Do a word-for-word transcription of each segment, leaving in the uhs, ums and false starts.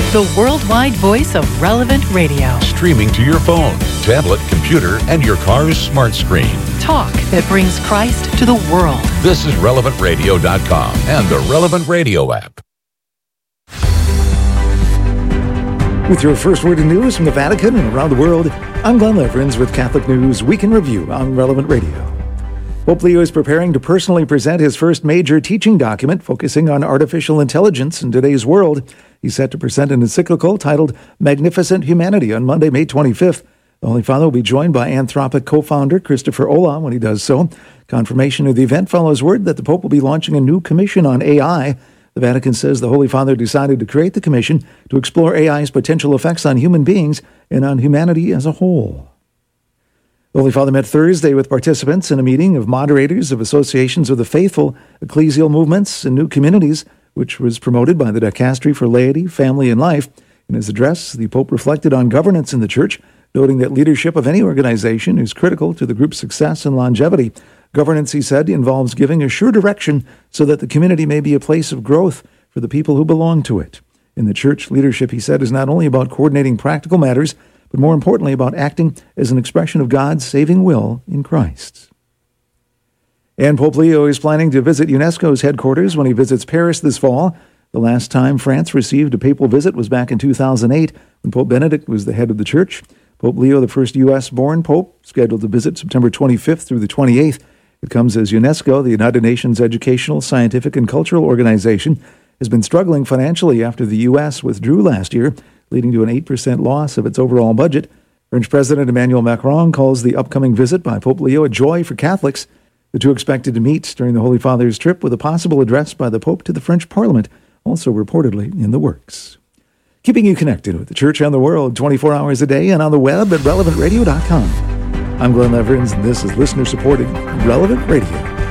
the worldwide voice of Relevant Radio. Streaming to your phone, tablet, computer, and your car's smart screen. Talk that brings Christ to the world. This is relevant radio dot com and the Relevant Radio app. With your first word of news from the Vatican and around the world, I'm Glenn Leverins with Catholic News Week in Review on Relevant Radio. Pope Leo is preparing to personally present his first major teaching document focusing on artificial intelligence in today's world. He's set to present an encyclical titled Magnificent Humanity on Monday, May twenty-fifth. The Holy Father will be joined by Anthropic co-founder Christopher Olah when he does so. Confirmation of the event follows word that the Pope will be launching a new commission on A I. The Vatican says the Holy Father decided to create the commission to explore A I's potential effects on human beings and on humanity as a whole. The Holy Father met Thursday with participants in a meeting of moderators of associations of the faithful, ecclesial movements, and new communities, which was promoted by the Dicastery for Laity, Family, and Life. In his address, the Pope reflected on governance in the Church, noting that leadership of any organization is critical to the group's success and longevity. Governance, he said, involves giving a sure direction so that the community may be a place of growth for the people who belong to it. In the Church, leadership, he said, is not only about coordinating practical matters, but more importantly about acting as an expression of God's saving will in Christ. And Pope Leo is planning to visit UNESCO's headquarters when he visits Paris this fall. The last time France received a papal visit was back in two thousand eight, when Pope Benedict was the head of the Church. Pope Leo, the first U S-born pope, scheduled to visit September twenty-fifth through the twenty-eighth. It comes as UNESCO, the United Nations Educational, Scientific, and Cultural Organization, has been struggling financially after the U S withdrew last year, leading to an eight percent loss of its overall budget. French President Emmanuel Macron calls the upcoming visit by Pope Leo a joy for Catholics. The two expected to meet during the Holy Father's trip with a possible address by the Pope to the French Parliament, also reportedly in the works. Keeping you connected with the Church and the world twenty-four hours a day and on the web at relevant radio dot com. I'm Glenn Leverins, and this is listener-supported Relevant Radio.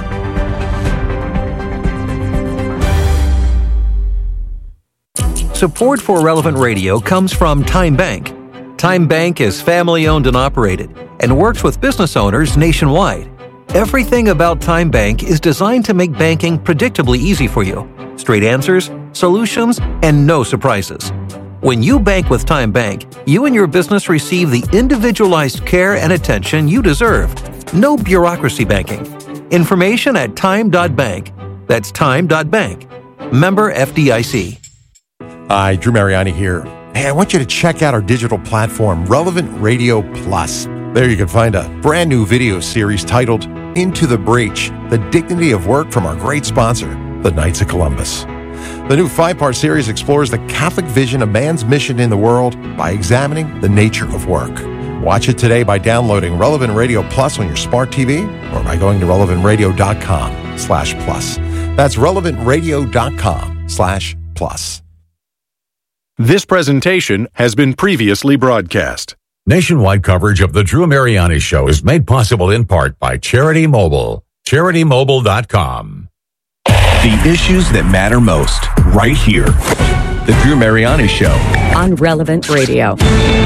Support for Relevant Radio comes from Time Bank. Time Bank is family-owned and operated and works with business owners nationwide. Everything about Time Bank is designed to make banking predictably easy for you. Straight answers, solutions, and no surprises. When you bank with Time Bank, you and your business receive the individualized care and attention you deserve. No bureaucracy banking. Information at time dot bank. That's time dot bank. Member F D I C. Hi, Drew Mariani here. Hey, I want you to check out our digital platform, Relevant Radio Plus. There you can find a brand new video series titled Into the Breach, The Dignity of Work from our great sponsor, the Knights of Columbus. The new five-part series explores the Catholic vision of man's mission in the world by examining the nature of work. Watch it today by downloading Relevant Radio Plus on your smart T V or by going to relevant radio dot com slash plus. That's relevant radio dot com slash plus. This presentation has been previously broadcast. Nationwide coverage of the Drew Mariani Show is made possible in part by Charity Mobile. charity mobile dot com. The issues that matter most, right here. The Drew Mariani Show. On Relevant Radio.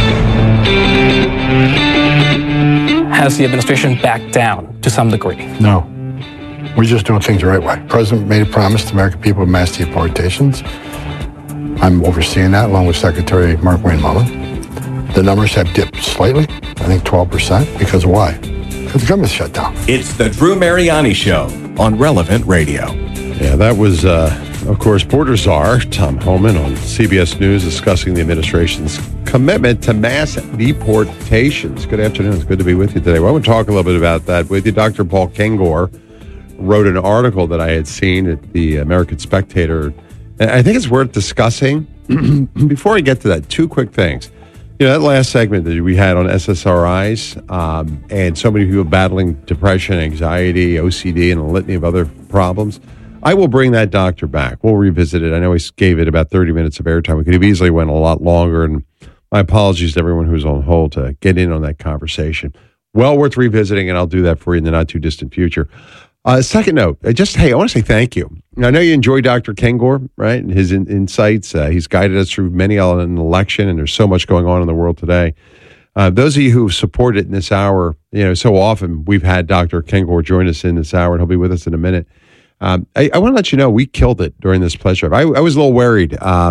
Has the administration backed down to some degree? No. We're just doing things the right way. The president made a promise to American people of mass deportations. I'm overseeing that along with Secretary Mark-Wayne Mullen. The numbers have dipped slightly, I think twelve percent. Because why? Because the government's shut down. It's the Drew Mariani Show on Relevant Radio. Yeah, that was, uh, of course, border czar Tom Homan on C B S News discussing the administration's commitment to mass deportations. Good afternoon. It's good to be with you today. Well, I want to talk a little bit about that with you. Doctor Paul Kengor wrote an article that I had seen at the American Spectator. And I think it's worth discussing. Before I get to that, two quick things. You know, that last segment that we had on S S R Is um, and so many people battling depression, anxiety, O C D, and a litany of other problems. I will bring that doctor back. We'll revisit it. I know he gave it about thirty minutes of airtime. We could have easily went a lot longer, and my apologies to everyone who's on hold to get in on that conversation. Well worth revisiting, and I'll do that for you in the not-too-distant future. Uh, second note, just, hey, I want to say thank you. I know you enjoy Doctor Kengor, right, and his in, insights. Uh, he's guided us through many an election, and there's so much going on in the world today. Uh, those of you who support it in this hour, you know, so often we've had Doctor Kengor join us in this hour, and he'll be with us in a minute. Um, I, I want to let you know we killed it during this pledge drive. I, I was a little worried. Um,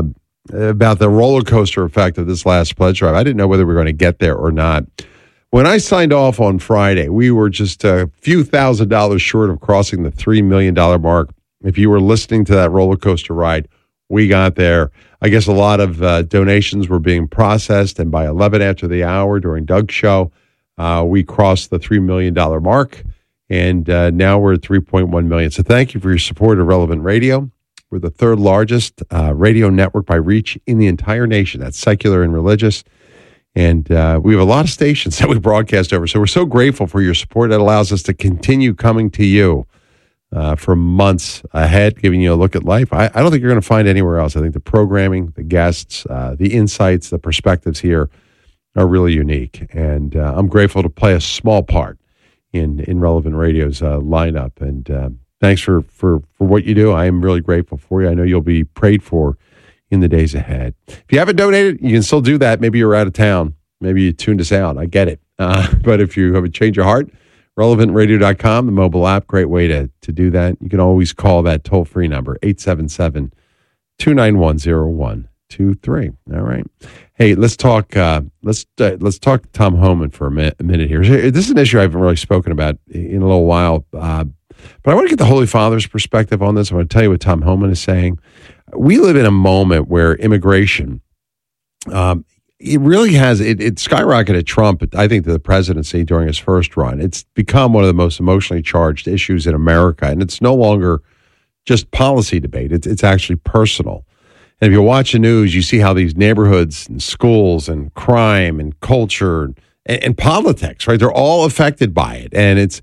about the roller coaster effect of this last pledge drive. I didn't know whether we were going to get there or not. When I signed off on Friday, we were just a few thousand dollars short of crossing the three million dollars mark. If you were listening to that roller coaster ride, we got there. I guess a lot of uh, donations were being processed, and by eleven after the hour during Doug's show, uh, we crossed the three million dollars mark, and uh, now we're at three point one million dollars. So thank you for your support of Relevant Radio. We're the third largest uh, radio network by reach in the entire nation. That's secular and religious. And uh, we have a lot of stations that we broadcast over. So we're so grateful for your support. That allows us to continue coming to you uh, for months ahead, giving you a look at life. I, I don't think you're going to find anywhere else. I think the programming, the guests, uh, the insights, the perspectives here are really unique. And uh, I'm grateful to play a small part in, in Relevant Radio's uh, lineup. And uh, thanks for, for, for what you do. I am really grateful for you. I know you'll be prayed for in the days ahead. If you haven't donated, you can still do that. Maybe you're out of town. Maybe you tuned us out. I get it. Uh, but if you have a change of heart, relevant radio dot com, the mobile app, great way to, to do that. You can always call that toll-free number, eight seven seven, two nine one, zero one two three. All right. Hey, let's talk uh, let's uh, let's talk Tom Homan for a, mi- a minute here. This is an issue I haven't really spoken about in a little while, uh, but I want to get the Holy Father's perspective on this. I want to tell you what Tom Homan is saying. We live in a moment where immigration, um, it really has, it, it skyrocketed Trump, I think, to the presidency during his first run. It's become one of the most emotionally charged issues in America, and it's no longer just policy debate. It's, it's actually personal. And if you watch the news, you see how these neighborhoods and schools and crime and culture and, and politics, right, they're all affected by it. And it's,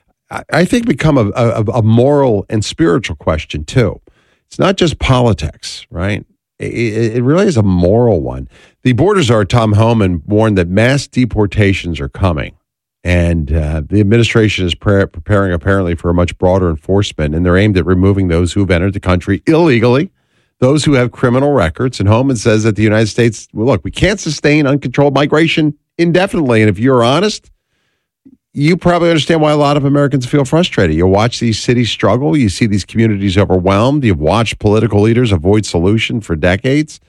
I think, become a, a, a moral and spiritual question, too. It's not just politics, right? It, it really is a moral one. The border czar, Tom Homan, warned that mass deportations are coming. And uh, the administration is pre- preparing, apparently, for a much broader enforcement. And they're aimed at removing those who have entered the country illegally, those who have criminal records. And Homan says that the United States, well, look, we can't sustain uncontrolled migration indefinitely. And if you're honest, you probably understand why a lot of Americans feel frustrated. You watch these cities struggle. You see these communities overwhelmed. You've watched political leaders avoid solution for decades.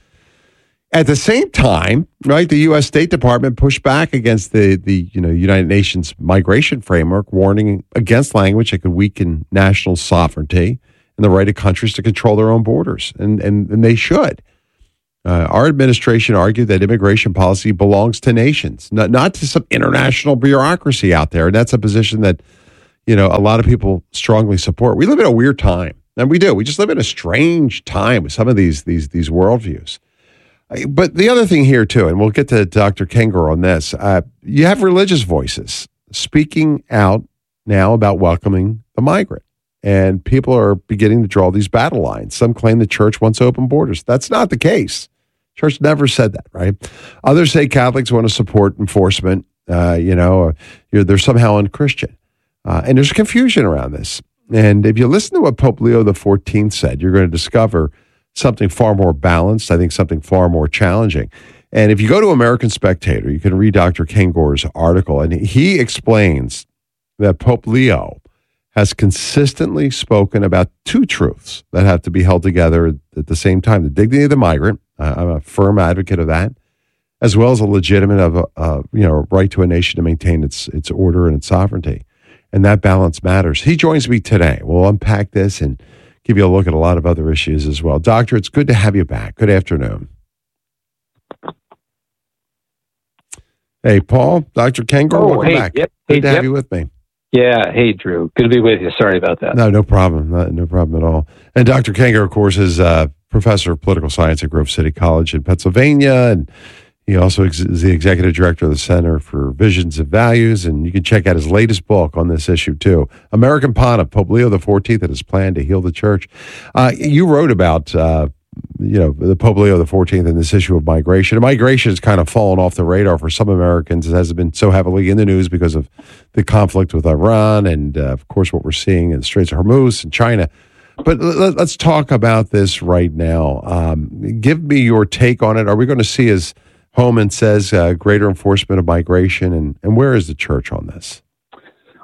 At the same time, right, the U S State Department pushed back against the, the you know, United Nations migration framework, warning against language that could weaken national sovereignty and the right of countries to control their own borders. And, and, and they should. Uh, our administration argued that immigration policy belongs to nations, not not to some international bureaucracy out there. And that's a position that, you know, a lot of people strongly support. We live in a weird time, and we do. We just live in a strange time with some of these these these worldviews. But the other thing here too, and we'll get to Doctor Kenger on this. Uh, you have religious voices speaking out now about welcoming the migrant, and people are beginning to draw these battle lines. Some claim the church wants open borders. That's not the case. Church never said that, right? Others say Catholics want to support enforcement. Uh, you know, you're, they're somehow unchristian. Uh, and there's confusion around this. And if you listen to what Pope Leo the fourteenth said, you're going to discover something far more balanced, I think something far more challenging. And if you go to American Spectator, you can read Doctor Kenger's article, and he explains that Pope Leo has consistently spoken about two truths that have to be held together at the same time: the dignity of the migrant. Uh, I'm a firm advocate of that, as well as a legitimate of a, uh, you know right to a nation to maintain its its order and its sovereignty, and that balance matters. He joins me today. We'll unpack this and give you a look at a lot of other issues as well. Doctor, it's good to have you back. Good afternoon. Hey, Paul, Doctor Kenger, oh, welcome hey, back. Yep. Good hey, to have yep. you with me. Yeah. Hey, Drew. Good to be with you. Sorry about that. No, no problem. No, no problem at all. And Doctor Kenger, of course, is a professor of political science at Grove City College in Pennsylvania. And he also ex- is the executive director of the Center for Visions and Values. And you can check out his latest book on this issue, too, American Pontiff, Pope Leo the fourteenth and his plan to heal the church. Uh, you wrote about, uh, you know, the Pope Leo the fourteenth and this issue of migration. And migration has kind of fallen off the radar for some Americans. It hasn't been so heavily in the news because of the conflict with Iran and, uh, of course, what we're seeing in the Straits of Hormuz and China. But l- let's talk about this right now. Um, give me your take on it. Are we going to see, as Homan says, uh, greater enforcement of migration? And, and where is the church on this?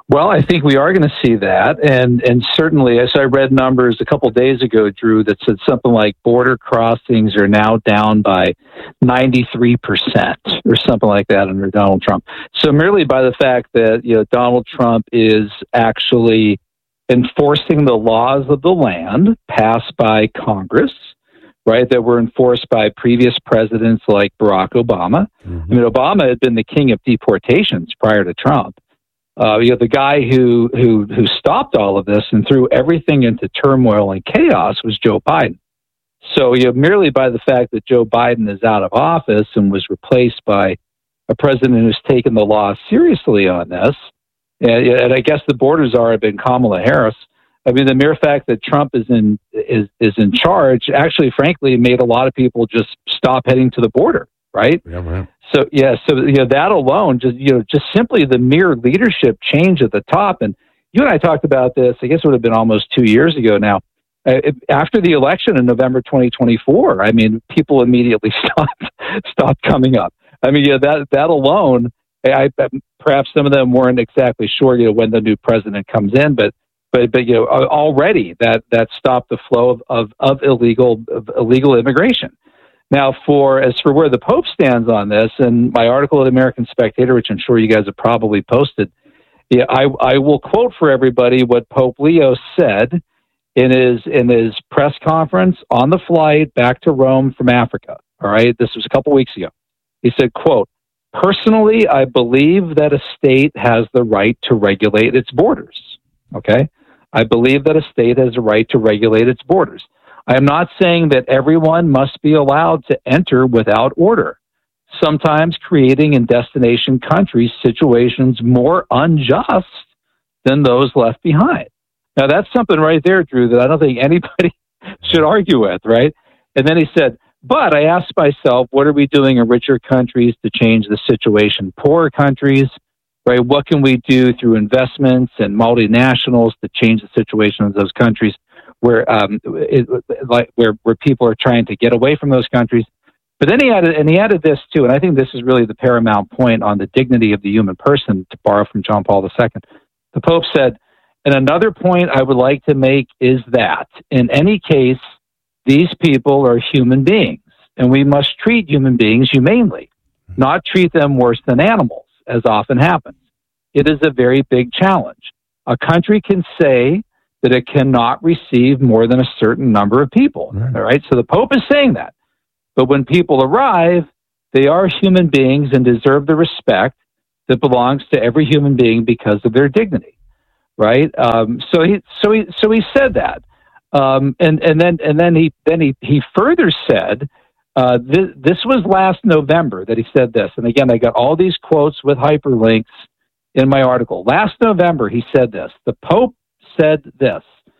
Well, I think we are going to see that, and and certainly, as I read numbers a couple days ago, Drew, that said something like border crossings are now down by ninety-three percent or something like that under Donald Trump. So merely by the fact that you know Donald Trump is actually enforcing the laws of the land passed by Congress, right, that were enforced by previous presidents like Barack Obama. Mm-hmm. I mean, Obama had been the king of deportations prior to Trump. Uh, you know, the guy who, who who stopped all of this and threw everything into turmoil and chaos was Joe Biden. So, you know, merely by the fact that Joe Biden is out of office and was replaced by a president who's taken the law seriously on this, and, and I guess the border czar have been Kamala Harris. I mean, the mere fact that Trump is in is is in charge actually, frankly, made a lot of people just stop heading to the border, right? Yeah, man. So yeah, so you know that alone, just you know, just simply the mere leadership change at the top. And you and I talked about this. I guess it would have been almost two years ago now. Uh, it, after the election in November twenty twenty-four, I mean, people immediately stopped stopped coming up. I mean, yeah, that that alone, I, I perhaps some of them weren't exactly sure, you know, when the new president comes in, but. But, but you know, already that, that stopped the flow of, of, of illegal of illegal immigration. Now, for as for where the Pope stands on this, and my article at American Spectator, which I'm sure you guys have probably posted, yeah, I, I will quote for everybody what Pope Leo said in his in his press conference on the flight back to Rome from Africa. All right, this was a couple weeks ago. He said, "Quote: Personally, I believe that a state has the right to regulate its borders." Okay. I believe that a state has a right to regulate its borders. I am not saying that everyone must be allowed to enter without order, sometimes creating in destination countries situations more unjust than those left behind. Now, that's something right there, Drew, that I don't think anybody should argue with, right? And then he said, but I asked myself, what are we doing in richer countries to change the situation? Poorer countries, right? What can we do through investments and multinationals to change the situation of those countries where, um, it, like where where people are trying to get away from those countries? But then he added, and he added this too, and I think this is really the paramount point on the dignity of the human person, to borrow from John Paul the Second. The Pope said, and another point I would like to make is that in any case, these people are human beings, and we must treat human beings humanely, not treat them worse than animals, as often happens. It is a very big challenge. A country can say that it cannot receive more than a certain number of people. Right. All right. So the Pope is saying that. But when people arrive, they are human beings and deserve the respect that belongs to every human being because of their dignity. Right. Um, so he so he so he said that. Um, and, and then and then he then he, he further said, Uh, this, this was last November that he said this. And again, I got all these quotes with hyperlinks in my article. Last November, he said this. The Pope said this.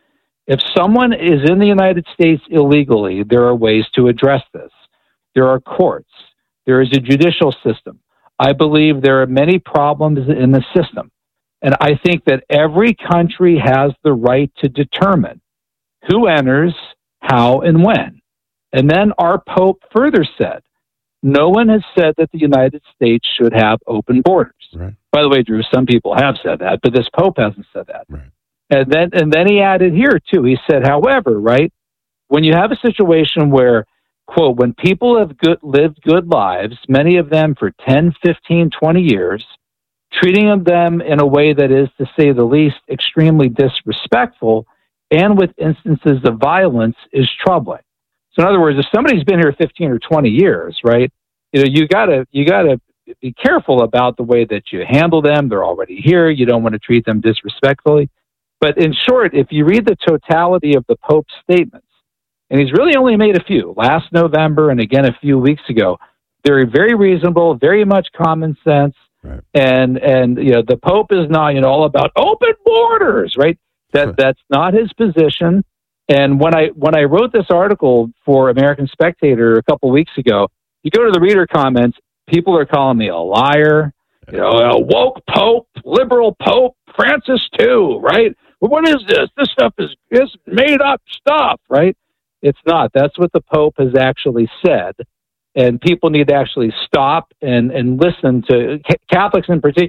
If someone is in the United States illegally, there are ways to address this. There are courts. There is a judicial system. I believe there are many problems in the system. And I think that every country has the right to determine who enters, how, and when. And then our Pope further said, no one has said that the United States should have open borders. Right. By the way, Drew, some people have said that, but this Pope hasn't said that. Right. And then and then he added here, too. He said, however, right, when you have a situation where, quote, when people have good, lived good lives, many of them for ten, fifteen, twenty years, treating them in a way that is, to say the least, extremely disrespectful and with instances of violence is troubling. So in other words, if somebody's been here fifteen or twenty years, right, you know, you gotta, you gotta be careful about the way that you handle them. They're already here. You don't want to treat them disrespectfully. But in short, if you read the totality of the Pope's statements, and he's really only made a few, last November and again a few weeks ago, they're very reasonable, very much common sense. Right. And, and, you know, the Pope is not, you know, all about open borders, right? That, that's not his position. And when I when I wrote this article for American Spectator a couple weeks ago, you go to the reader comments, people are calling me a liar, you know, a woke Pope, liberal Pope, Francis too, right? Well, what is this? This stuff is, is made up stuff, right? It's not. That's what the Pope has actually said. And people need to actually stop and, and listen to, Catholics in particular,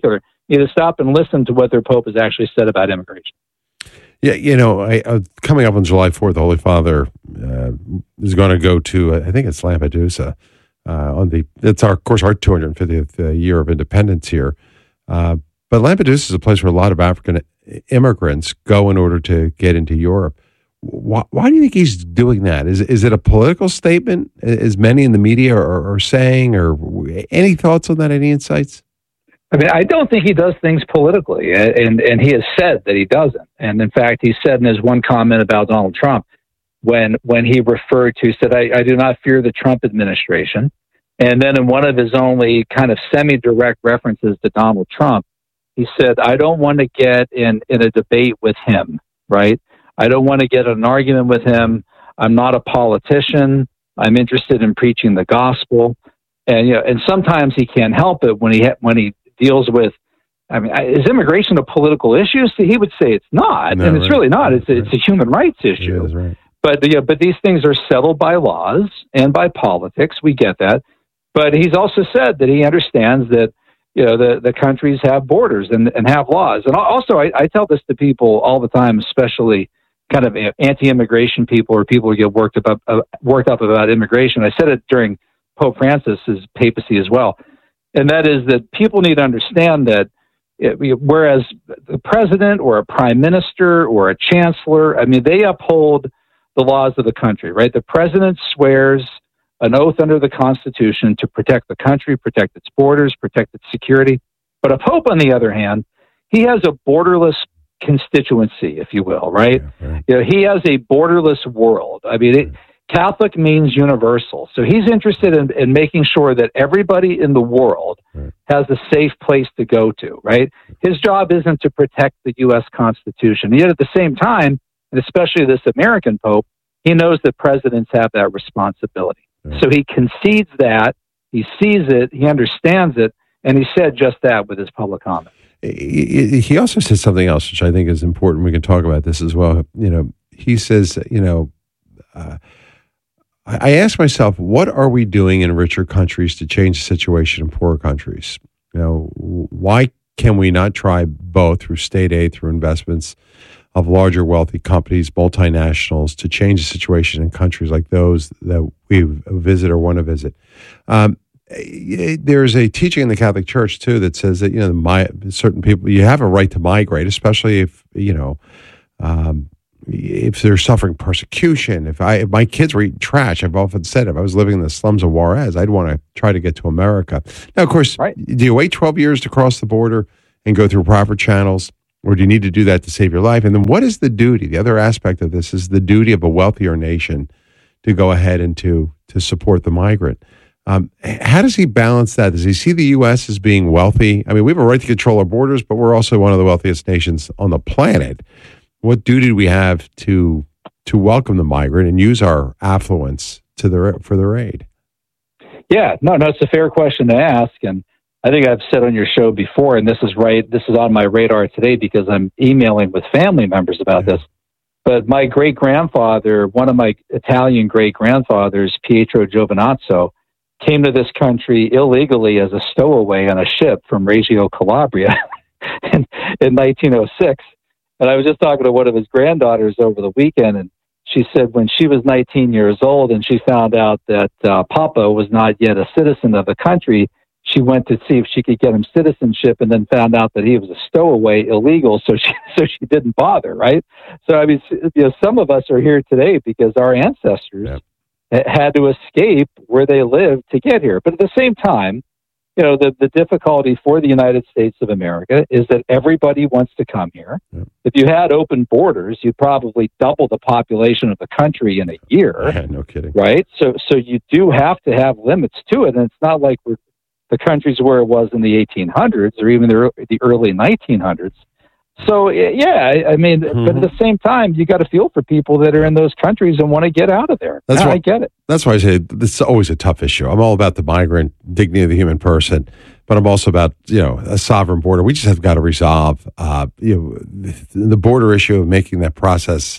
need to stop and listen to what their Pope has actually said about immigration. Yeah, you know, I, uh, coming up on July fourth, the Holy Father uh, is going to go to, uh, I think it's Lampedusa, uh, on the, it's our, of course, our two hundred fiftieth uh, year of independence here. Uh, but Lampedusa is a place where a lot of African immigrants go in order to get into Europe. Why, why do you think he's doing that? Is is it a political statement, as many in the media are, are saying, or any thoughts on that? Any insights? I mean, I don't think he does things politically, and and he has said that he doesn't. And in fact, he said in his one comment about Donald Trump, when when he referred to, said, I, I do not fear the Trump administration. And then in one of his only kind of semi-direct references to Donald Trump, he said, I don't want to get in, in a debate with him, right? I don't want to get in an argument with him. I'm not a politician. I'm interested in preaching the gospel. And, you know, and sometimes he can't help it when he, ha- when he deals with, I mean, is immigration a political issue? So he would say it's not, no, and it's right. really not. It's, it's a human rights issue. It is, right. But, yeah, but these things are settled by laws and by politics. We get that. But he's also said that he understands that, you know, the, the countries have borders and, and have laws. And also, I, I tell this to people all the time, especially kind of anti-immigration people or people who get worked up, uh, worked up about immigration. I said it during Pope Francis's papacy as well. And that is that people need to understand that it, whereas the president or a prime minister or a chancellor, I mean, they uphold the laws of the country, right? The president swears an oath under the Constitution to protect the country, protect its borders, protect its security. But a pope, on the other hand, he has a borderless constituency, if you will, right? Yeah, right. You know, he has a borderless world. I mean, it, Catholic means universal. So he's interested in, in making sure that everybody in the world right. has a safe place to go to, right? His job isn't to protect the U S Constitution. Yet at the same time, and especially this American Pope, he knows that presidents have that responsibility. Right. So he concedes that, he sees it, he understands it, and he said just that with his public comment. He also said something else, which I think is important. We can talk about this as well. You know, he says, you know, uh, I ask myself, what are we doing in richer countries to change the situation in poorer countries? You know, why can we not try both through state aid, through investments of larger wealthy companies, multinationals, to change the situation in countries like those that we visit or want to visit? Um, there's a teaching in the Catholic Church too that says that, you know, my certain people, you have a right to migrate, especially if, you know, um, if they're suffering persecution. If I, if my kids were eating trash, I've often said, if I was living in the slums of Juarez, I'd want to try to get to America. Now, of course, right. do you wait twelve years to cross the border and go through proper channels, or do you need to do that to save your life? And then what is the duty? The other aspect of this is the duty of a wealthier nation to go ahead and to, to support the migrant. Um, how does he balance that? Does he see the U S as being wealthy? I mean, we have a right to control our borders, but we're also one of the wealthiest nations on the planet. What duty do we have to to welcome the migrant and use our affluence to their for their aid? Yeah, no, no, it's a fair question to ask, and I think I've said on your show before, and this is right. This is on my radar today because I'm emailing with family members about this. But my great grandfather, one of my Italian great grandfathers, Pietro Giovinazzo, came to this country illegally as a stowaway on a ship from Reggio Calabria in, in nineteen oh six. And I was just talking to one of his granddaughters over the weekend, and she said when she was nineteen years old and she found out that uh, Papa was not yet a citizen of the country, she went to see if she could get him citizenship, and then found out that he was a stowaway, illegal, so she so she didn't bother, right? So, I mean, you know, some of us are here today because our ancestors yeah. had to escape where they lived to get here. But at the same time, you know, the, the difficulty for the United States of America is that everybody wants to come here. Yeah. If you had open borders, you'd probably double the population of the country in a year. Yeah, no kidding. Right? So so you do have to have limits to it. And it's not like we're the countries where it was in the eighteen hundreds or even the, the early nineteen hundreds. So, yeah, I, I mean, mm-hmm. but at the same time, you got to feel for people that are in those countries and want to get out of there. That's no, why, I get it. That's why I say this is always a tough issue. I'm all about the migrant, dignity of the human person, but I'm also about, you know, a sovereign border. We just have got to resolve, uh, you know, the border issue of making that process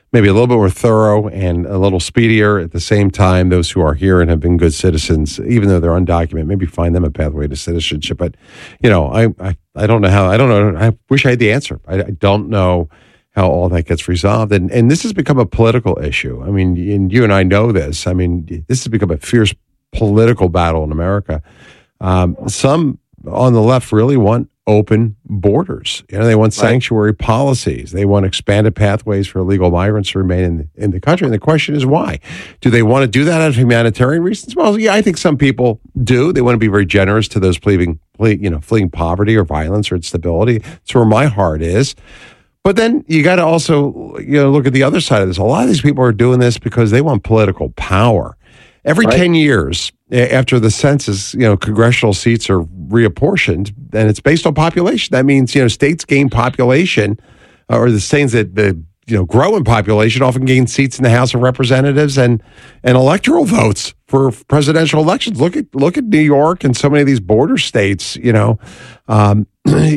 maybe a little bit more thorough and a little speedier. At the same time, those who are here and have been good citizens, even though they're undocumented, maybe find them a pathway to citizenship. But, you know, I, I, I don't know how, I don't know. I wish I had the answer. I, I don't know how all that gets resolved. And and this has become a political issue. I mean, and you and I know this. I mean, this has become a fierce political battle in America. Um, some on the left really want open borders. You know, they want sanctuary right. policies. They want expanded pathways for illegal migrants to remain in the, in the country. And the question is why? Do they want to do that out of humanitarian reasons? Well, yeah, I think some people do. They want to be very generous to those fleeing, you know, fleeing poverty or violence or instability. That's where my heart is. But then you got to also, you know, look at the other side of this. A lot of these people are doing this because they want political power. Every right. ten years after the census, you know, congressional seats are reapportioned, and it's based on population. That means, you know, states gain population, or the states that the you know grow in population often gain seats in the House of Representatives and and electoral votes for presidential elections. Look at look at New York and so many of these border states. You know, um,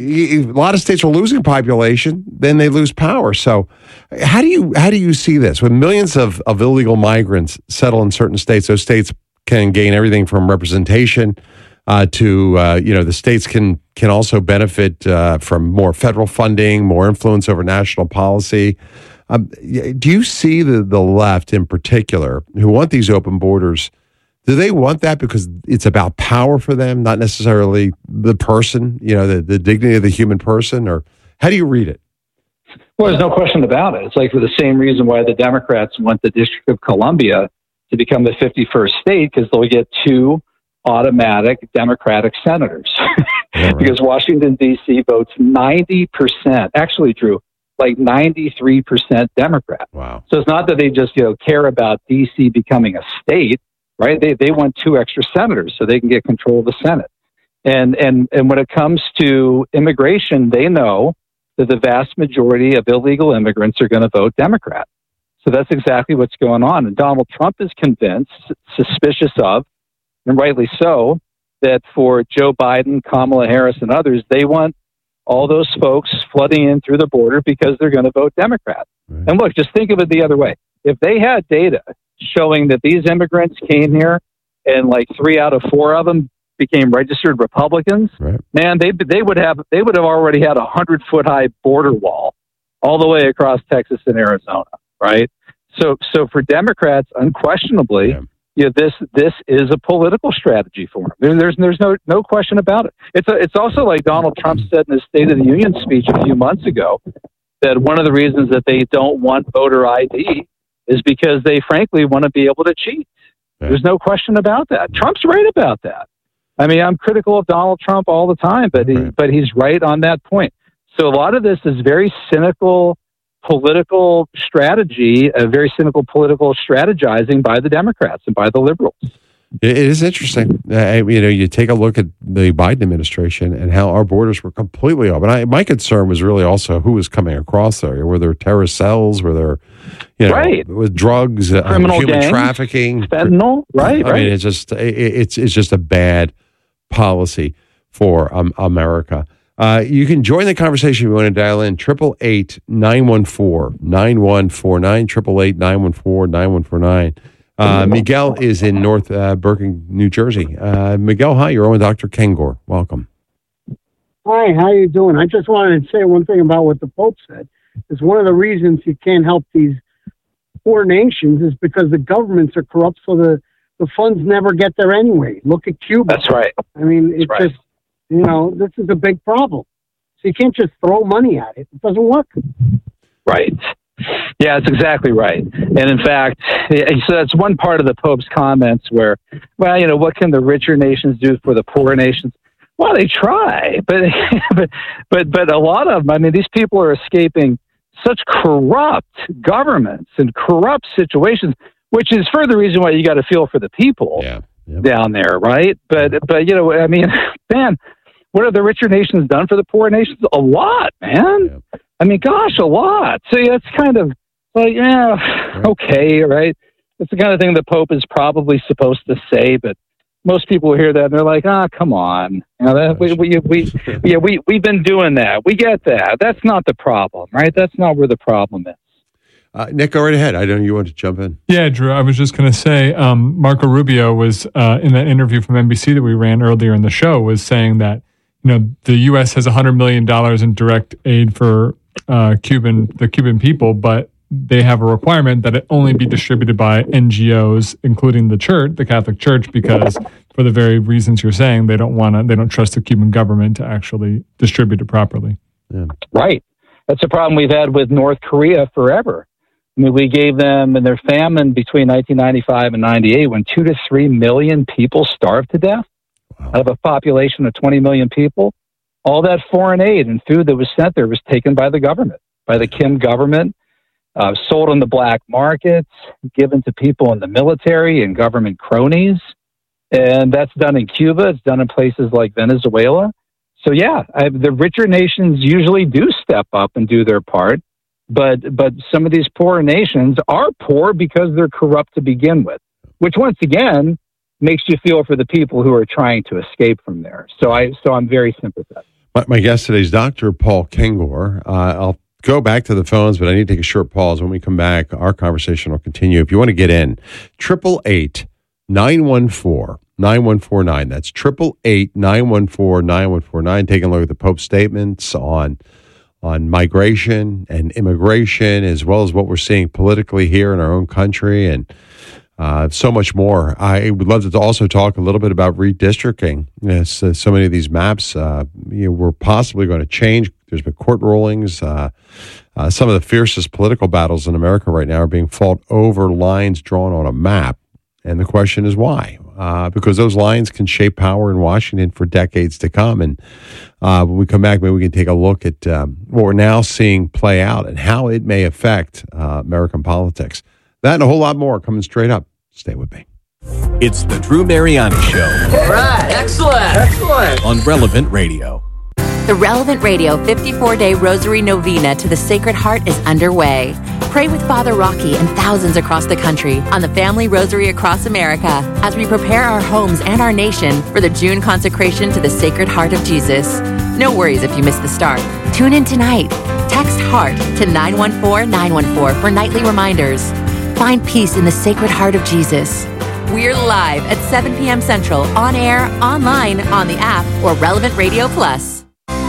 a lot of states are losing population, then they lose power. So, how do you how do you see this when millions of, of illegal migrants settle in certain states? Those states can gain everything from representation uh, to uh, you know the states can can also benefit uh, from more federal funding, more influence over national policy. Um, do you see the the left in particular who want these open borders? Do they want that because it's about power for them, not necessarily the person, you know, the, the dignity of the human person? Or how do you read it? Well, there's no question about it. It's like for the same reason why the Democrats want the District of Columbia to become the fifty-first state, because they'll get two automatic Democratic senators. Yeah, right. Because Washington, D C votes ninety percent, actually, Drew, like ninety-three percent Democrat. Wow. So it's not that they just, you know, care about D C becoming a state. Right, they they want two extra senators so they can get control of the Senate, and and and when it comes to immigration, they know that the vast majority of illegal immigrants are going to vote Democrat. So that's exactly what's going on. And Donald Trump is convinced, suspicious of, and rightly so, that for Joe Biden, Kamala Harris, and others, they want all those folks flooding in through the border because they're going to vote Democrat. Right. And look, just think of it the other way. If they had data showing that these immigrants came here and like three out of four of them became registered Republicans, right. man, they they would have they would have already had a hundred foot high border wall all the way across Texas and Arizona, right? So so for Democrats, unquestionably, yeah. you know, this this is a political strategy for them. There, there's there's no no question about it. It's a, it's also like Donald Trump said in his State of the Union speech a few months ago that one of the reasons that they don't want voter I D is because they frankly want to be able to cheat. Yeah. There's no question about that. Trump's right about that. I mean, I'm critical of Donald Trump all the time, but he, right. but he's right on that point. So a lot of this is very cynical political strategy, a very cynical political strategizing by the Democrats and by the liberals. It is interesting. Uh, you know, you take a look at the Biden administration and how our borders were completely open. I, my concern was really also who was coming across there. Were there terrorist cells? Were there, you know, right. with drugs, criminal uh, human gangs, trafficking, fentanyl? Right, I right. mean, it's just it, it's it's just a bad policy for um, America. Uh, you can join the conversation if you want to dial in triple eight nine one four nine one four nine triple eight nine one four nine one four nine. Uh, Miguel is in North uh, Bergen, New Jersey. Uh, Miguel, hi. You're on with Doctor Kengor. Welcome. Hi, how you doing? I just wanted to say one thing about what the Pope said. Is one of the reasons you can't help these poor nations is because the governments are corrupt, so the, the funds never get there anyway. Look at Cuba. That's right. I mean, it's right. just, you know, this is a big problem. So you can't just throw money at it. It doesn't work. Right. Yeah, that's exactly right. And in fact, so that's one part of the Pope's comments where, well, you know, what can the richer nations do for the poorer nations? Well, they try, but but but but a lot of them, I mean, these people are escaping such corrupt governments and corrupt situations, which is further reason why you got to feel for the people yeah. Yep. down there, right? But but you know, I mean, man, what have the richer nations done for the poorer nations? A lot, man. Yeah. I mean, gosh, a lot. So yeah, it's kind of like, yeah, okay, right? It's the kind of thing the Pope is probably supposed to say, but most people hear that and they're like, ah, oh, come on. You know, that, we, we, we, yeah, we, we've been doing that. We get that. That's not the problem, right? That's not where the problem is. Uh, Nick, go right ahead. I know you want to jump in. Yeah, Drew, I was just going to say, um, Marco Rubio was uh, in that interview from N B C that we ran earlier in the show, was saying that, you know, the U S has one hundred million dollars in direct aid for uh, Cuban the Cuban people, but they have a requirement that it only be distributed by N G Os, including the church, the Catholic Church, because for the very reasons you're saying, they don't want to, they don't trust the Cuban government to actually distribute it properly. Yeah. Right. That's a problem we've had with North Korea forever. I mean, we gave them in their famine between nineteen ninety-five and ninety-eight, when two to three million people starved to death wow. out of a population of twenty million people. All that foreign aid and food that was sent there was taken by the government, by the Kim government, uh, sold on the black markets, given to people in the military and government cronies. And that's done in Cuba. It's done in places like Venezuela. So, yeah, I, the richer nations usually do step up and do their part. But but some of these poorer nations are poor because they're corrupt to begin with, which once again makes you feel for the people who are trying to escape from there. So I so I'm very sympathetic. My, my guest today is Doctor Paul Kengor. Uh, I'll go back to the phones, but I need to take a short pause. When we come back, our conversation will continue. If you want to get in, triple eight nine one four nine one four nine. That's triple eight nine one four nine one four nine. Taking a look at the Pope's statements on. on migration and immigration, as well as what we're seeing politically here in our own country, and uh, so much more. I would love to also talk a little bit about redistricting. Yes, uh, so many of these maps uh, you know, we're possibly going to change. There's been court rulings. Uh, uh, some of the fiercest political battles in America right now are being fought over lines drawn on a map. And the question is why? Uh, because those lines can shape power in Washington for decades to come. And uh, when we come back, maybe we can take a look at um, what we're now seeing play out and how it may affect uh, American politics. That and a whole lot more coming straight up. Stay with me. It's the Drew Mariani Show. All right, excellent, excellent. On Relevant Radio. The Relevant Radio fifty-four day Rosary Novena to the Sacred Heart is underway. Pray with Father Rocky and thousands across the country on the Family Rosary across America as we prepare our homes and our nation for the June consecration to the Sacred Heart of Jesus. No worries if you missed the start. Tune in tonight. Text HEART to nine one four nine one four for nightly reminders. Find peace in the Sacred Heart of Jesus. We're live at seven p.m. Central, on air, online, on the app, or Relevant Radio Plus.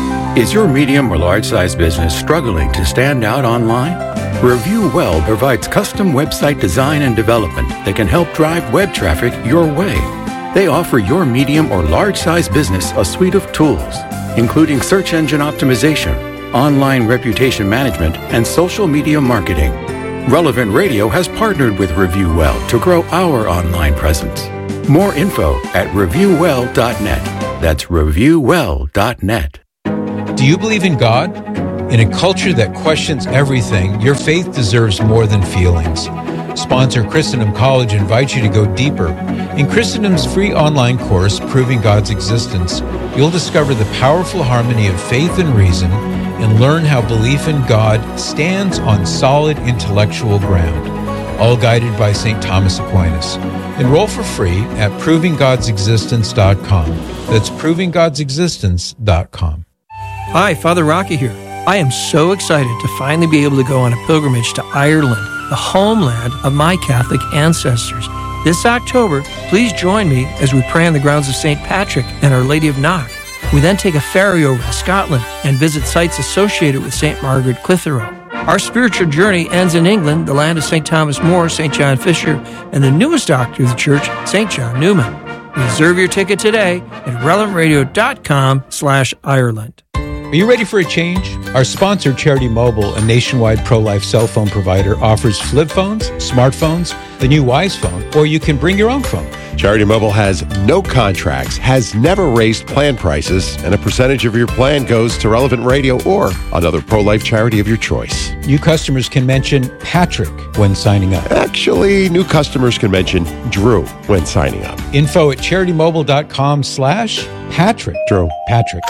Is your medium or large-size business struggling to stand out online? Review Well provides custom website design and development that can help drive web traffic your way. They offer your medium or large-size business a suite of tools, including search engine optimization, online reputation management, and social media marketing. Relevant Radio has partnered with Review Well to grow our online presence. More info at review well dot net. That's review well dot net. Do you believe in God? In a culture that questions everything, your faith deserves more than feelings. Sponsor Christendom College invites you to go deeper. In Christendom's free online course, Proving God's Existence, you'll discover the powerful harmony of faith and reason and learn how belief in God stands on solid intellectual ground, all guided by Saint Thomas Aquinas. Enroll for free at proving gods existence dot com. That's proving gods existence dot com. Hi, Father Rocky here. I am so excited to finally be able to go on a pilgrimage to Ireland, the homeland of my Catholic ancestors. This October, please join me as we pray on the grounds of Saint Patrick and Our Lady of Knock. We then take a ferry over to Scotland and visit sites associated with Saint Margaret Clitheroe. Our spiritual journey ends in England, the land of Saint Thomas More, Saint John Fisher, and the newest doctor of the church, Saint John Newman. Reserve your ticket today at relevant radio dot com slash Ireland. Are you ready for a change? Our sponsor, Charity Mobile, a nationwide pro-life cell phone provider, offers flip phones, smartphones, the new Wise Phone, or you can bring your own phone. Charity Mobile has no contracts, has never raised plan prices, and a percentage of your plan goes to Relevant Radio or another pro-life charity of your choice. New customers can mention Patrick when signing up. Actually, new customers can mention Drew when signing up. Info at charity mobile dot com slash Patrick. Drew. Patrick.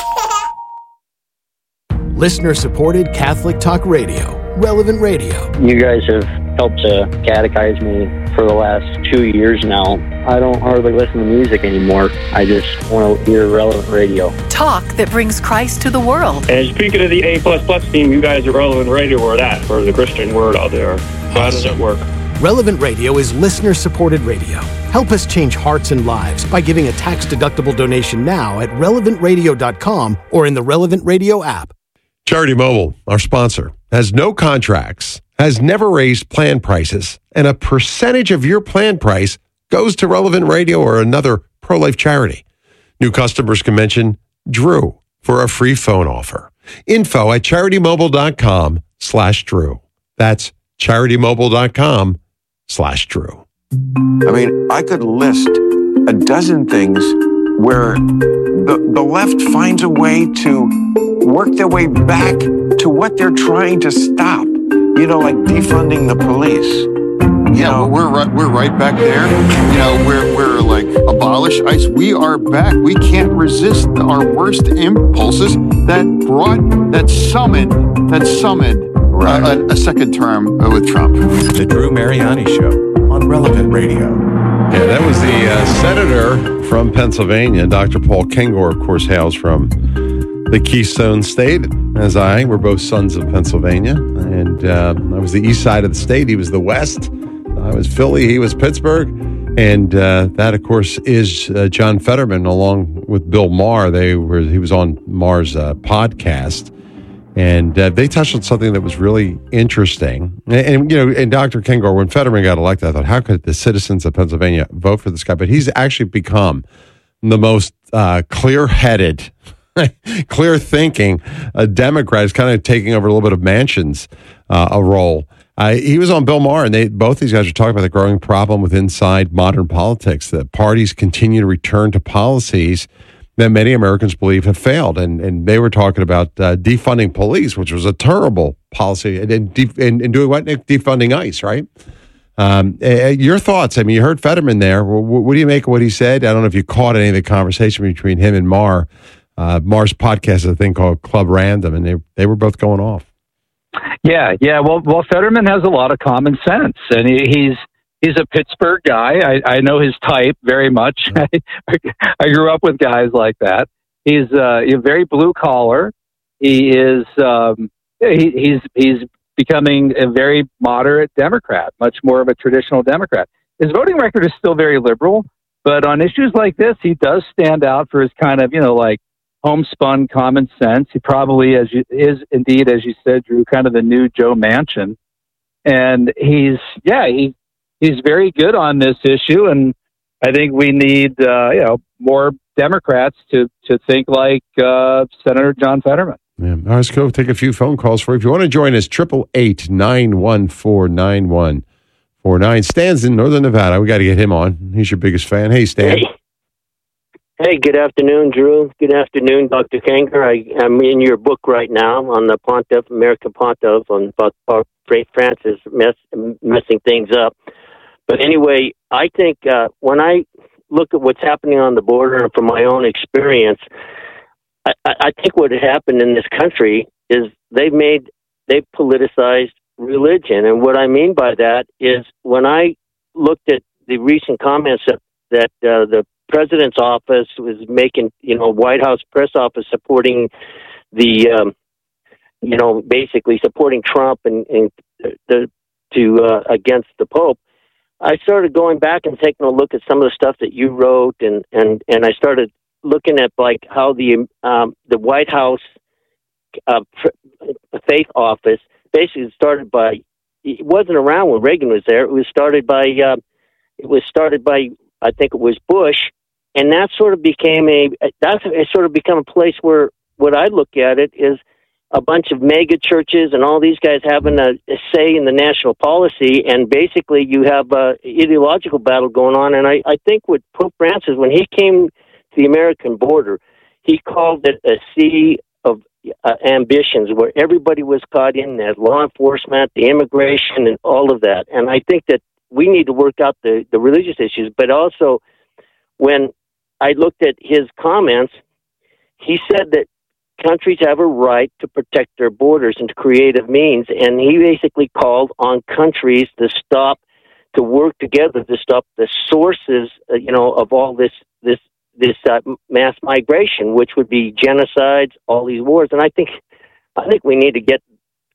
Listener-supported Catholic Talk Radio, Relevant Radio. You guys have helped to catechize me for the last two years now. I don't hardly listen to music anymore. I just want to hear Relevant Radio. Talk that brings Christ to the world. And speaking of the A plus plus team, you guys are Relevant Radio. Where that for the Christian word out there. How does it work? Relevant Radio is listener-supported radio. Help us change hearts and lives by giving a tax-deductible donation now at relevant radio dot com or in the Relevant Radio app. Charity Mobile, our sponsor, has no contracts, has never raised plan prices, and a percentage of your plan price goes to Relevant Radio or another pro-life charity. New customers can mention Drew for a free phone offer. Info at charity-mobile.com slash Drew. That's charity-mobile.com slash Drew. I mean, I could list a dozen things where the, the left finds a way to work their way back to what they're trying to stop. You know, like defunding the police. Yeah, well, we're right, we're right back there. You know, we're we're like abolish ICE. We are back. We can't resist our worst impulses that brought that summoned that summoned right. a, a second term with Trump. The Drew Mariani Show on Relevant Radio. Yeah, that was the uh, senator from Pennsylvania, Doctor Paul Kengor, of course, hails from the Keystone State, as I. We're both sons of Pennsylvania, and uh, I was the east side of the state. He was the west. I was Philly. He was Pittsburgh. And uh, that, of course, is uh, John Fetterman, along with Bill Maher. They were. He was on Maher's uh, podcast, and uh, they touched on something that was really interesting. And, and, you know, and Doctor Kengor, when Fetterman got elected, I thought, how could the citizens of Pennsylvania vote for this guy? But he's actually become the most uh, clear-headed, clear-thinking uh, Democrat. He's kind of taking over a little bit of Manchin's uh, a role. Uh, he was on Bill Maher, and they both these guys are talking about the growing problem with inside modern politics, that parties continue to return to policies that many Americans believe have failed. And and they were talking about uh, defunding police, which was a terrible policy, and and, def- and, and doing what? Defunding ICE, right? Um, uh, your thoughts? I mean, you heard Fetterman there. What, what do you make of what he said? I don't know if you caught any of the conversation between him and Maher. Uh, Maher's podcast is a thing called Club Random, and they they were both going off. Yeah, yeah. Well, well, Fetterman has a lot of common sense, and he, he's he's a Pittsburgh guy. I, I know his type very much. I, I grew up with guys like that. He's uh, he's very blue collar. He is um, he, he's he's becoming a very moderate Democrat, much more of a traditional Democrat. His voting record is still very liberal, but on issues like this, he does stand out for his kind of, you know, like homespun common sense. He probably as you, is indeed, as you said, Drew, kind of the new Joe Manchin. And he's, yeah, he, he's very good on this issue. And I think we need, uh, you know, more Democrats to, to think like uh, Senator John Fetterman. Yeah. All right, let's go take a few phone calls for you. If you want to join us, triple eight nine one four nine one four nine. Stan's in Northern Nevada. We got to get him on. He's your biggest fan. Hey, Stan. Hey. Hey, good afternoon, Drew. Good afternoon, Doctor Kengor. I, I'm in your book right now on the Pontiff, American Pontiff, on about Pope Francis mess, messing things up. But anyway, I think uh, when I look at what's happening on the border, and from my own experience, I, I think what happened in this country is they've made, they've politicized religion. And what I mean by that is when I looked at the recent comments that, that uh, the president's office was making, you know, White House press office supporting the, um, you know, basically supporting Trump and, and the, to uh, against the Pope. I started going back and taking a look at some of the stuff that you wrote, and, and, and I started looking at like how the um, the White House uh, faith office basically started by. It wasn't around when Reagan was there. It was started by. Uh, it was started by. I think it was Bush. And that sort of became a, that's it sort of become a place where what I look at it is a bunch of mega churches and all these guys having a, a say in the national policy. And basically you have a ideological battle going on. And I, I think with Pope Francis, when he came to the American border, he called it a sea of uh, ambitions where everybody was caught in that law enforcement, the immigration, and all of that. And I think that we need to work out the, the religious issues, but also when I looked at his comments, he said that countries have a right to protect their borders and to creative means, and he basically called on countries to stop, to work together to stop the sources, uh, you know, of all this this this uh, mass migration, which would be genocides, all these wars. And I think I think we need to get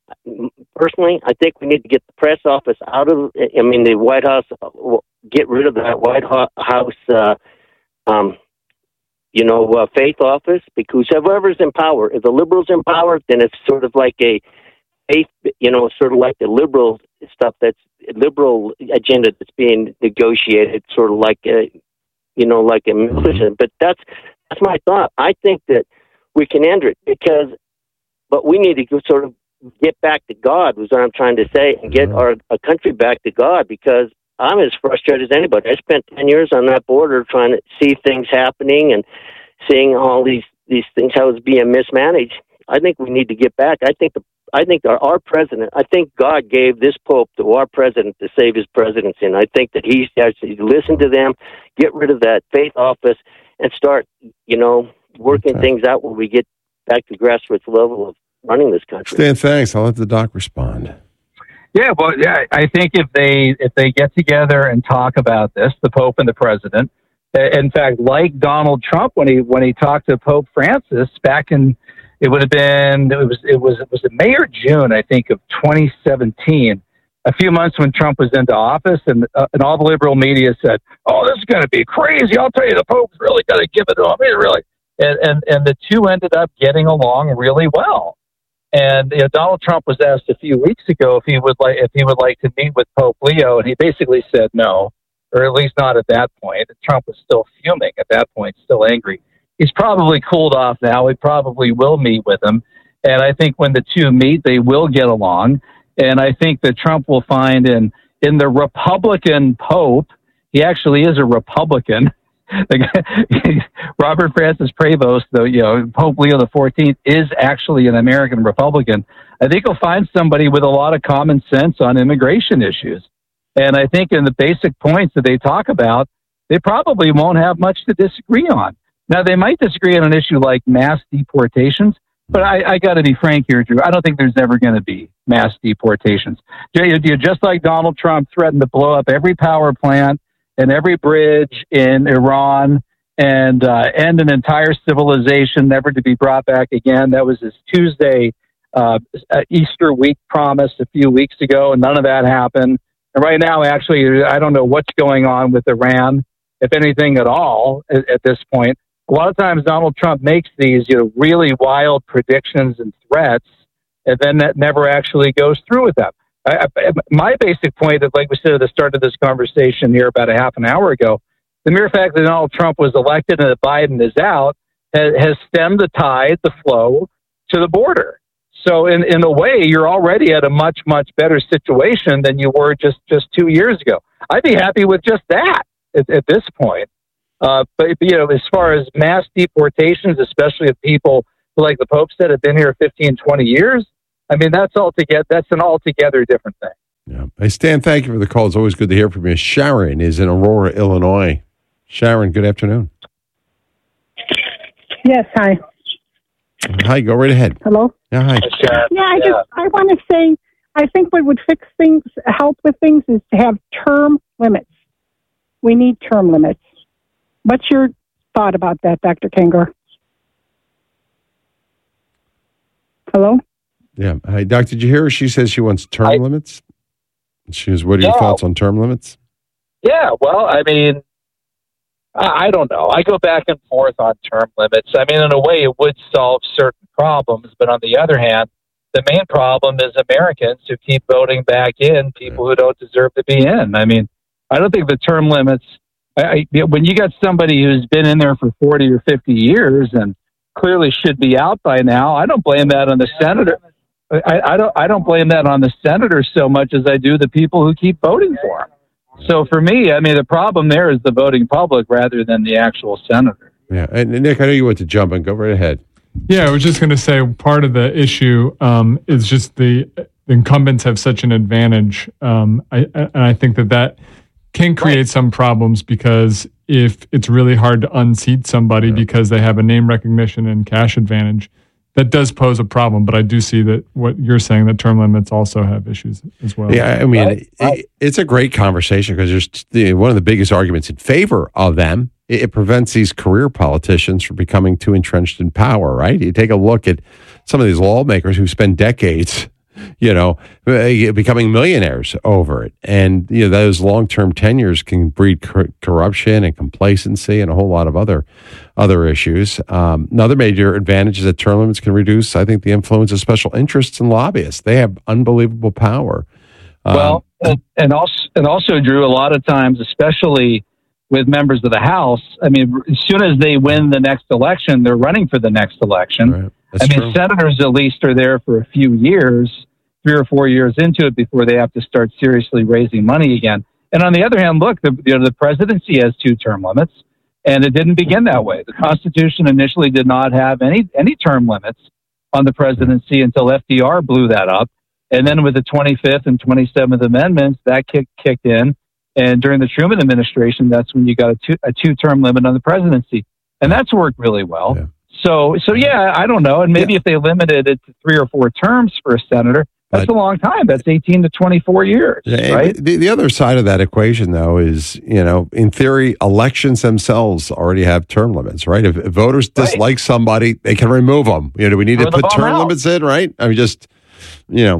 personally, I think we need to get the press office out of, I mean, the White House, get rid of that White House, uh, um, you know, uh, faith office, because whoever's in power, if the liberals in power, then it's sort of like a faith, you know, sort of like the liberal stuff that's liberal agenda that's being negotiated, sort of like a, you know, like a militia. But that's that's my thought. I think that we can end it because, but we need to go sort of get back to God, was what I'm trying to say, and get our, our country back to God, because I'm as frustrated as anybody. I spent ten years on that border trying to see things happening and seeing all these, these things, how it's being mismanaged. I think we need to get back. I think the I think our, our president, I think God gave this Pope to our president to save his presidency. And I think that he actually listen to them, get rid of that faith office, and start, you know, working okay. things out where we get back to grassroots level of running this country. Stan, thanks. I'll let the doc respond. Yeah, well, yeah, I think if they if they get together and talk about this, the Pope and the president, in fact, like Donald Trump when he when he talked to Pope Francis back in, it would have been it was it was it was in May or June, I think, of twenty seventeen. A few months when Trump was into office, and uh, and all the liberal media said, "Oh, this is going to be crazy. I'll tell you, the Pope's really going to give it to him. He really." And, and and the two ended up getting along really well. And you know, Donald Trump was asked a few weeks ago if he would like if he would like to meet with Pope Leo, and he basically said no, or at least not at that point. Trump was still fuming at that point, still angry. He's probably cooled off now. He probably will meet with him, and I think when the two meet, they will get along. And I think that Trump will find in in the Republican Pope, he actually is a Republican. Robert Francis Prevost, though, you know, Pope Leo the fourteenth is actually an American Republican. I think he'll find somebody with a lot of common sense on immigration issues. And I think in the basic points that they talk about, they probably won't have much to disagree on. Now, they might disagree on an issue like mass deportations, but I, I got to be frank here, Drew. I don't think there's ever going to be mass deportations. Just like Donald Trump threatened to blow up every power plant and every bridge in Iran and uh, end an entire civilization never to be brought back again. That was his Tuesday uh, Easter week promise a few weeks ago, and none of that happened. And right now, actually, I don't know what's going on with Iran, if anything at all, at, at this point. A lot of times Donald Trump makes these, you know, really wild predictions and threats, and then that never actually goes through with them. I, I, my basic point, that, like we said at the start of this conversation here about a half an hour ago, the mere fact that Donald Trump was elected and that Biden is out has, has stemmed the tide, the flow to the border. So in, in a way, you're already at a much, much better situation than you were just, just two years ago. I'd be happy with just that at, at this point. Uh, but, you know, as far as mass deportations, especially of people who, like the Pope said, have been here fifteen, twenty years, I mean, that's altogether, that's an altogether different thing. Yeah. Hey, Stan, thank you for the call. It's always good to hear from you. Sharon is in Aurora, Illinois. Sharon, good afternoon. Yes, hi. Hi, go right ahead. Hello? Yeah, hi. Yeah, I just, I want to say, I think what would fix things, help with things, is to have term limits. We need term limits. What's your thought about that, Doctor Kanger? Hello? Yeah. Hi, Doc, did you hear her? She says she wants term I, limits. She was, what are your yeah. thoughts on term limits? Yeah, well, I mean, I, I don't know. I go back and forth on term limits. I mean, in a way, it would solve certain problems, but on the other hand, the main problem is Americans who keep voting back in people who don't deserve to be in. I mean, I don't think the term limits, I, I, when you got somebody who's been in there for forty or fifty years and clearly should be out by now, I don't blame that on the senator. I, I don't. I don't blame that on the senator so much as I do the people who keep voting for him. So for me, I mean, the problem there is the voting public rather than the actual senator. Yeah, and Nick, I know you want to jump in. Go right ahead. Yeah, I was just going to say part of the issue um, is just the, the incumbents have such an advantage, um, I, and I think that that can create right. some problems, because if it's really hard to unseat somebody yeah. because they have a name recognition and cash advantage, that does pose a problem. But I do see that what you're saying, that term limits also have issues as well. Yeah, I mean, right. it, it's a great conversation, because there's the, one of the biggest arguments in favor of them. It, it prevents these career politicians from becoming too entrenched in power, right? You take a look at some of these lawmakers who spend decades you know, uh, becoming millionaires over it. And, you know, those long-term tenures can breed cor- corruption and complacency and a whole lot of other other issues. Um, another major advantage is that term limits can reduce, I think, the influence of special interests and lobbyists. They have unbelievable power. Um, well, and, and also, and also, Drew, a lot of times, especially with members of the House, I mean, as soon as they win the next election, they're running for the next election. Right. I mean, true. Senators at least are there for a few years, three or four years into it before they have to start seriously raising money again. And on the other hand, look, the, you know, the presidency has two term limits, and it didn't begin that way. The Constitution initially did not have any any term limits on the presidency until F D R blew that up. And then with the twenty-fifth and twenty-seventh Amendments, that kick, kicked in. And during the Truman administration, that's when you got a, two, a two-term limit on the presidency. And that's worked really well. Yeah. So, so yeah, I don't know. And maybe yeah. if they limited it to three or four terms for a senator, that's but, a long time. That's eighteen to twenty-four years, yeah, right? The, the other side of that equation, though, is, you know, in theory, elections themselves already have term limits, right? If, if voters dislike right. somebody, they can remove them. You know, do we need Throw to put term out. limits in, right? I mean, just... You know,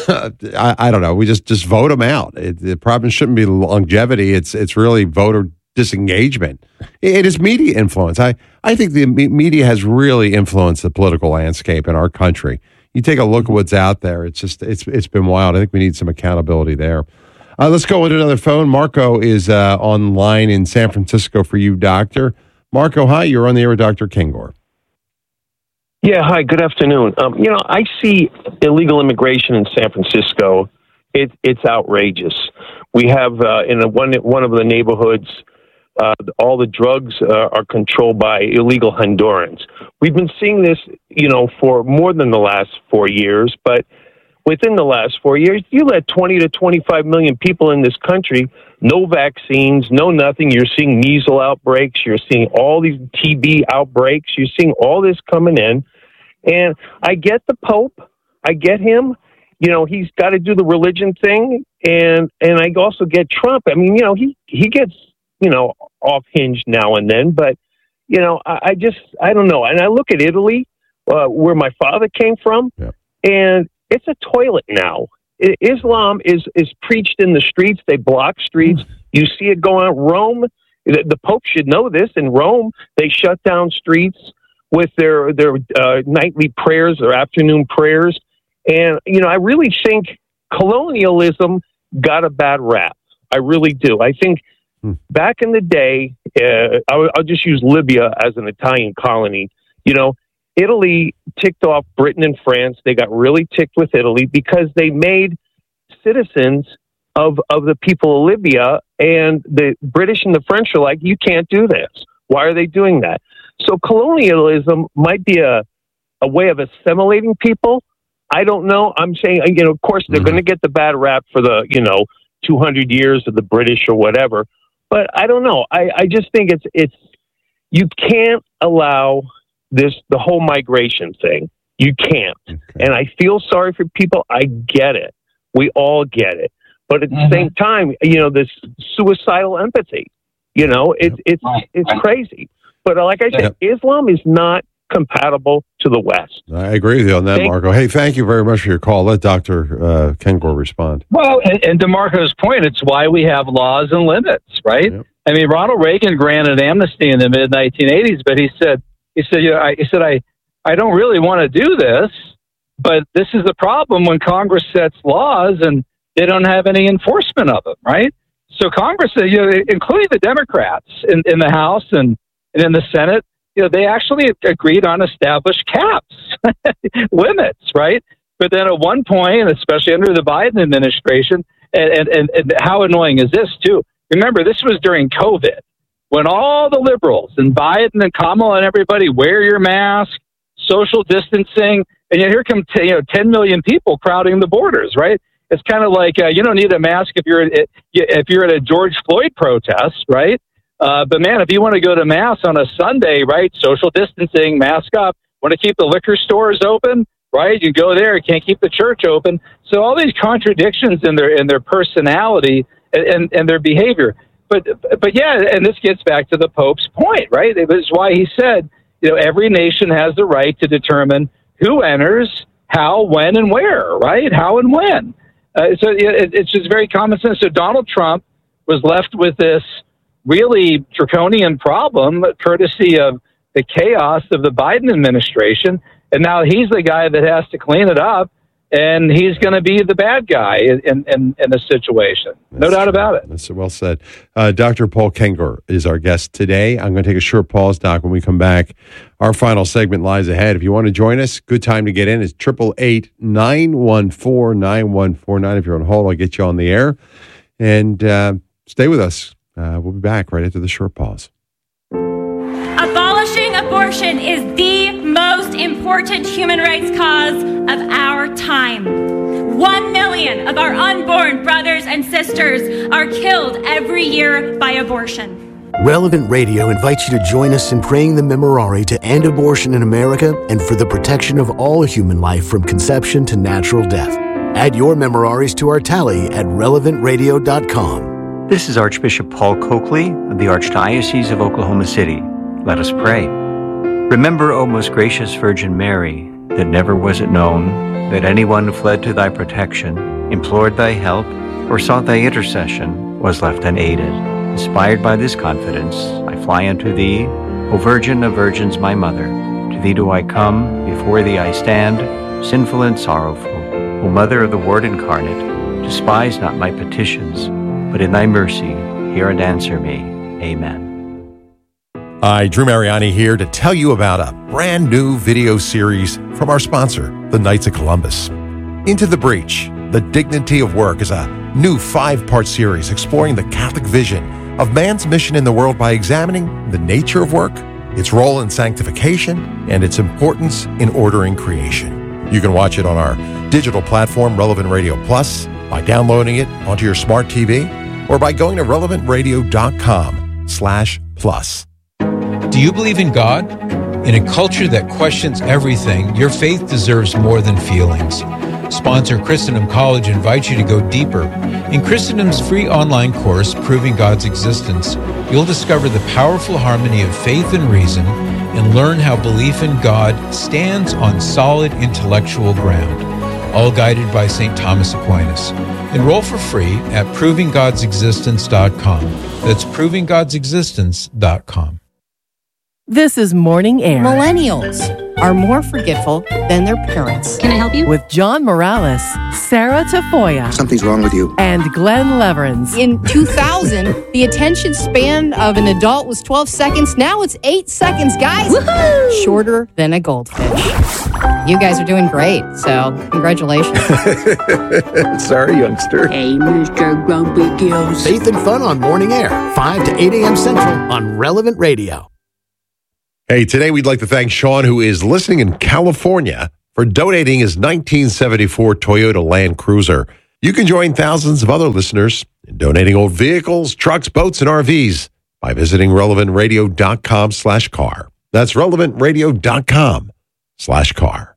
I, I don't know. We just, just vote them out. It, the problem shouldn't be longevity. It's it's really voter disengagement. It, it is media influence. I, I think the media has really influenced the political landscape in our country. You take a look at what's out there. It's just it's it's been wild. I think we need some accountability there. Uh, let's go into another phone. Marco is uh, online in San Francisco for you, Doctor. Marco, hi. You're on the air with Doctor Kengor. Yeah, hi, good afternoon. Um, you know, I see illegal immigration in San Francisco. It, it's outrageous. We have uh, in a, one one of the neighborhoods, uh, all the drugs uh, are controlled by illegal Hondurans. We've been seeing this, you know, for more than the last four years, but within the last four years, you let twenty to twenty-five million people in this country, no vaccines, no nothing. You're seeing measles outbreaks. You're seeing all these T B outbreaks. You're seeing all this coming in. And I get the Pope. I get him. You know, he's got to do the religion thing. And and I also get Trump. I mean, you know, he, he gets, you know, off hinged now and then. But, you know, I, I just, I don't know. And I look at Italy, uh, where my father came from, yeah. and it's a toilet now. I, Islam is, is preached in the streets. They block streets. Mm. You see it go on. Rome, the, the Pope should know this. In Rome, they shut down streets with their their uh, nightly prayers or afternoon prayers. And, you know, I really think colonialism got a bad rap. I really do. I think hmm. back in the day, uh, I'll, I'll just use Libya as an Italian colony. You know, Italy ticked off Britain and France. They got really ticked with Italy because they made citizens of, of the people of Libya, and the British and the French are like, you can't do this. Why are they doing that? So colonialism might be a, a way of assimilating people. I don't know. I'm saying, you know, of course, they're mm-hmm. going to get the bad rap for the, you know, two hundred years of the British or whatever. But I don't know. I, I just think it's, it's, you can't allow this, the whole migration thing. You can't. Okay. And I feel sorry for people. I get it. We all get it. But at mm-hmm. the same time, you know, this suicidal empathy, you know, it's, it's, right. it's right. crazy. But like I said, yep. Islam is not compatible to the West. I agree with you on that, thank Marco. Hey, thank you very much for your call. Let Doctor Uh, Kengor respond. Well, and, and to Marco's point, it's why we have laws and limits, right? Yep. I mean, Ronald Reagan granted amnesty in the mid nineteen eighties, but he said, he said, you know, I, he said, I, I don't really want to do this, but this is the problem when Congress sets laws and they don't have any enforcement of them, right? So Congress, you know, including the Democrats in, in the House and And in the Senate, you know, they actually agreed on established caps, limits, right? But then at one point, and especially under the Biden administration, and, and, and how annoying is this, too? Remember, this was during COVID, when all the liberals and Biden and Kamala and everybody wear your mask, social distancing, and yet here come t- you know, ten million people crowding the borders, right? It's kind of like uh, you don't need a mask if you're at, if you're at a George Floyd protest, right? Uh, but man, if you want to go to mass on a Sunday, right? Social distancing, mask up. Want to keep the liquor stores open, right? You go there. You can't keep the church open. So all these contradictions in their in their personality and, and, and their behavior. But but yeah, and this gets back to the Pope's point, right? It was why he said, you know, every nation has the right to determine who enters, how, when, and where, right? How and when. Uh, so it, it's just very common sense. So Donald Trump was left with this really draconian problem, courtesy of the chaos of the Biden administration. And now he's the guy that has to clean it up, and he's going to be the bad guy in, in, in this situation. No That's doubt true. about it. That's well said. Uh, Doctor Paul Kengor is our guest today. I'm going to take a short pause, Doc. When we come back, our final segment lies ahead. If you want to join us, good time to get in. It's eight eight eight, nine one four, nine one four nine. If you're on hold, I'll get you on the air. And uh, stay with us. Uh, we'll be back right after the short pause. Abolishing abortion is the most important human rights cause of our time. One million of our unborn brothers and sisters are killed every year by abortion. Relevant Radio invites you to join us in praying the Memorare to end abortion in America and for the protection of all human life from conception to natural death. Add your Memoraries to our tally at relevant radio dot com. This is Archbishop Paul Coakley of the Archdiocese of Oklahoma City. Let us pray. Remember, O most gracious Virgin Mary, that never was it known that anyone who fled to thy protection, implored thy help, or sought thy intercession was left unaided. Inspired by this confidence, I fly unto thee, O Virgin of Virgins, my Mother. To thee do I come, before thee I stand, sinful and sorrowful. O Mother of the Word incarnate, despise not my petitions, but in thy mercy hear and answer me. Amen. Hi, Drew Mariani here to tell you about a brand new video series from our sponsor, the Knights of Columbus. Into the Breach, The Dignity of Work is a new five-part series exploring the Catholic vision of man's mission in the world by examining the nature of work, its role in sanctification, and its importance in ordering creation. You can watch it on our digital platform, Relevant Radio Plus, by downloading it onto your smart T V, or by going to relevant radio dot com slash plus. Do you believe in God? In a culture that questions everything, your faith deserves more than feelings. Sponsor Christendom College invites you to go deeper. In Christendom's free online course, Proving God's Existence, you'll discover the powerful harmony of faith and reason and learn how belief in God stands on solid intellectual ground, all guided by Saint Thomas Aquinas. Enroll for free at proving gods existence dot com. That's proving gods existence dot com. This is Morning Air. Millennials are more forgetful than their parents. Can I help you? With John Morales, Sarah Tafoya. Something's wrong with you. And Glenn Leverins. In two thousand, the attention span of an adult was twelve seconds. Now it's eight seconds, guys. Woohoo! Shorter than a goldfish. You guys are doing great, so congratulations. Sorry, youngster. Hey, Mister Grumpy Gills. Faith and Fun on Morning Air, five to eight a.m. Central on Relevant Radio. Hey, today we'd like to thank Sean, who is listening in California, for donating his nineteen seventy-four Toyota Land Cruiser. You can join thousands of other listeners in donating old vehicles, trucks, boats, and R Vs by visiting relevant radio dot com slash car. That's relevant radio dot com slash car.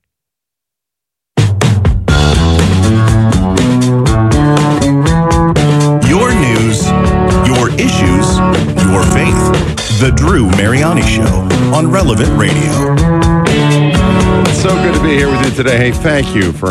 Your news, your issues, your faith. The Drew Mariani Show on Relevant Radio. It's so good to be here with you today. Hey, thank you for